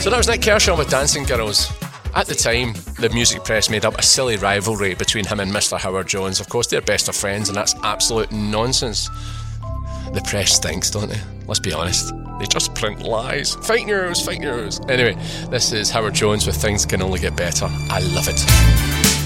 So that was Nick Kershaw with Dancing Girls. At the time, the music press made up a silly rivalry between him and Mr. Howard Jones. Of course, they're best of friends, and that's absolute nonsense. The press stinks, don't they? Let's be honest. They just print lies. Fake news, fake news. Anyway, this is Howard Jones with Things Can Only Get Better. I love it.